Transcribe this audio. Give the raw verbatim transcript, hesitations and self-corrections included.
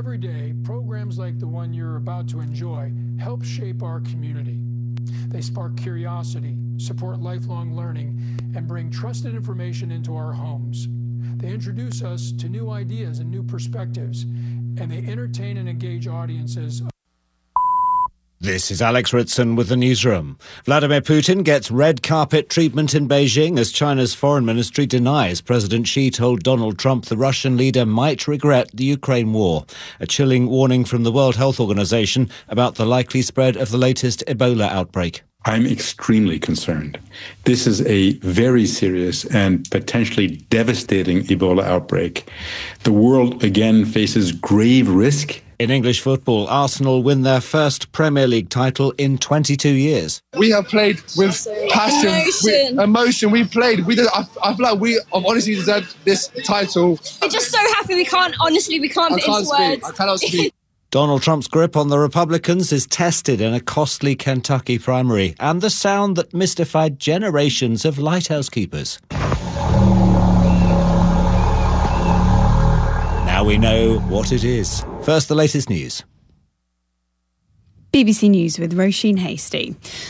Every day, programs like the one you're about to enjoy help shape our community. They spark curiosity, support lifelong learning, and bring trusted information into our homes. They introduce us to new ideas and new perspectives, and they entertain and engage audiences. This is Alex Ritson with the newsroom. Vladimir Putin gets red carpet treatment in Beijing as China's foreign ministry denies President Xi told Donald Trump the Russian leader might regret the Ukraine war. A chilling warning from the World Health Organization about the likely spread of the latest Ebola outbreak. I'm extremely concerned. This is a very serious and potentially devastating Ebola outbreak. The world again faces grave risk. In English football, Arsenal win their first Premier League title in twenty-two years. We have played with passion, emotion. With emotion. We played. We did. I, I feel like we have honestly deserved this title. We're just so happy. We can't honestly. We can't. I put can't into speak. words. I cannot speak. Donald Trump's grip on the Republicans is tested in a costly Kentucky primary, and the sound that mystified generations of lighthouse keepers. Now we know what it is. First, the latest news. B B C News with Roisin Hasty.